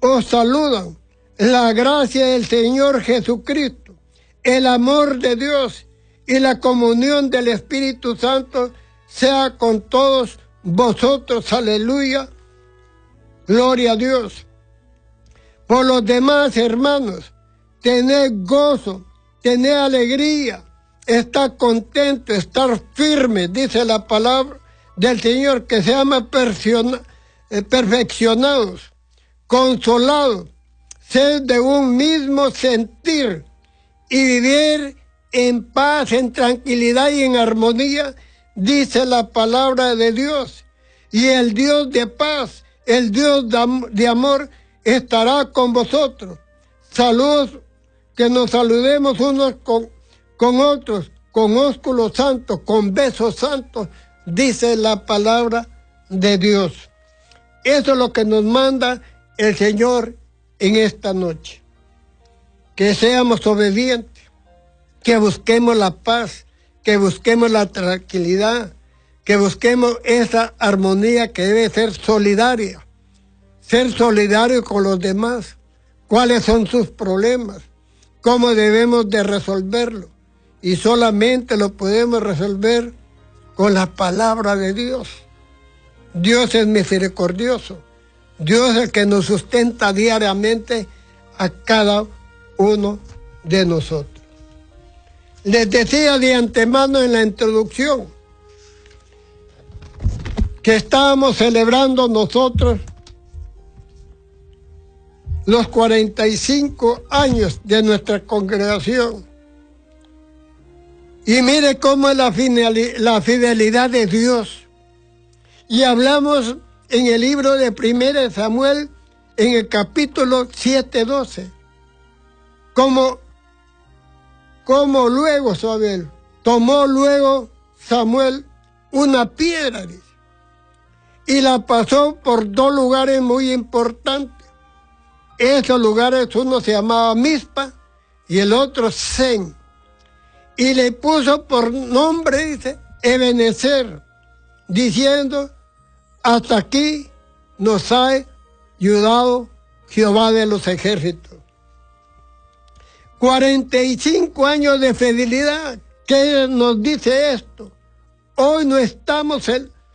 os saludan. La gracia del Señor Jesucristo, el amor de Dios y la comunión del Espíritu Santo sea con todos vosotros. Aleluya. Gloria a Dios. Por los demás, hermanos, tened gozo, tened alegría, estar contento, estar firme, dice la palabra del Señor, que se llama perfeccionados, consolados, ser de un mismo sentir y vivir en paz, en tranquilidad y en armonía, dice la palabra de Dios. Y el Dios de paz, el Dios de amor, estará con vosotros. Saludos, que nos saludemos unos con otros, con ósculos santos, con besos santos, dice la palabra de Dios. Eso es lo que nos manda el Señor en esta noche. Que seamos obedientes, que busquemos la paz, que busquemos la tranquilidad, que busquemos esa armonía que debe ser solidaria. Ser solidario con los demás. ¿Cuáles son sus problemas? ¿Cómo debemos de resolverlo? Y solamente lo podemos resolver con la palabra de Dios. Dios es misericordioso. Dios es el que nos sustenta diariamente a cada uno de nosotros. Les decía de antemano en la introducción que estábamos celebrando nosotros los 45 años de nuestra congregación. Y mire cómo es la fidelidad de Dios. Y hablamos en el libro de 1 Samuel, en el capítulo 7:12, como luego tomó luego Samuel una piedra, dice, y la pasó por dos lugares muy importantes. Esos lugares, uno se llamaba Mizpa y el otro Sen. Y le puso por nombre, dice, Ebenezer, diciendo, hasta aquí nos ha ayudado Jehová de los ejércitos. 45 años de fidelidad. ¿Qué nos dice esto? Hoy no estamos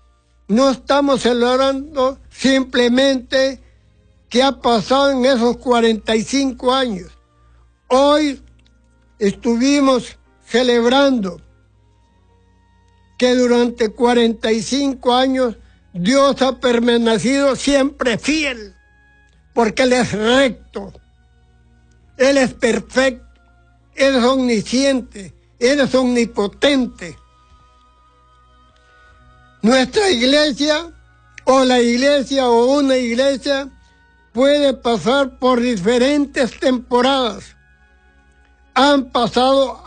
celebrando simplemente qué ha pasado en esos 45 años. Hoy estuvimos celebrando que durante 45 años Dios ha permanecido siempre fiel, porque Él es recto, Él es perfecto, Él es omnisciente, Él es omnipotente. Nuestra iglesia, o la iglesia, o una iglesia, puede pasar por diferentes temporadas. Han pasado